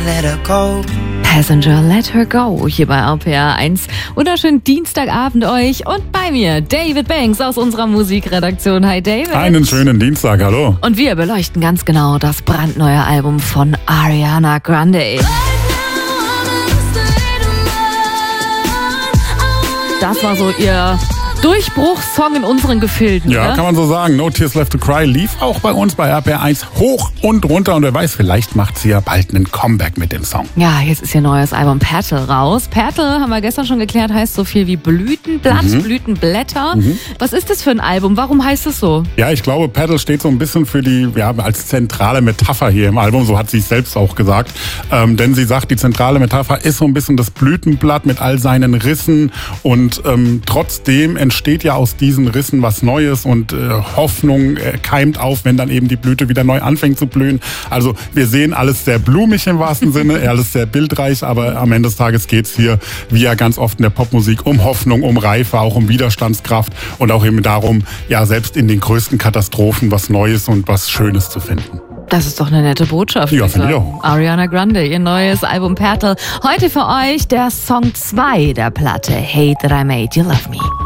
Let her go. Passenger, let her go, hier bei RPR 1. Wunderschönen Dienstagabend euch und bei mir David Banks aus unserer Musikredaktion. Hi David. Einen schönen Dienstag, hallo. Und wir beleuchten ganz genau das brandneue Album von Ariana Grande. Das war so ihr Durchbruchssong in unseren Gefilden. Ja, ne? Kann man so sagen. No Tears Left to Cry lief auch bei uns bei RPR 1 hoch und runter. Und wer weiß, vielleicht macht sie ja bald einen Comeback mit dem Song. Ja, jetzt ist ihr neues Album Petal raus. Petal, haben wir gestern schon geklärt, heißt so viel wie Blütenblatt, Blütenblätter. Was ist das für ein Album? Warum heißt es so? Ja, ich glaube, Petal steht so ein bisschen für die, als zentrale Metapher hier im Album. So hat sie es selbst auch gesagt. Denn sie sagt, die zentrale Metapher ist so ein bisschen das Blütenblatt mit all seinen Rissen. Und trotzdem entsteht ja aus diesen Rissen was Neues und Hoffnung keimt auf, wenn dann eben die Blüte wieder neu anfängt zu blühen. Also wir sehen alles sehr blumig im wahrsten Sinne, alles sehr bildreich, aber am Ende des Tages geht es hier, wie ja ganz oft in der Popmusik, um Hoffnung, um Reife, auch um Widerstandskraft und auch eben darum, ja selbst in den größten Katastrophen was Neues und was Schönes zu finden. Das ist doch eine nette Botschaft. Ja, finde ich auch. Ariana Grande, ihr neues Album Petal. Heute für euch der Song 2 der Platte, Hate That I Made You Love Me.